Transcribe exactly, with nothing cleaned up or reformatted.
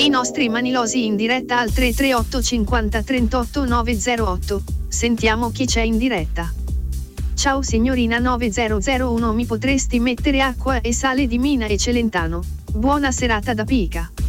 I nostri manilosi in diretta al tre tre otto cinquanta trentotto novecentotto. Sentiamo chi c'è in diretta. Ciao signorina nove zero zero uno, mi potresti mettere acqua e sale di Mina e Celentano? Buona serata da Pica.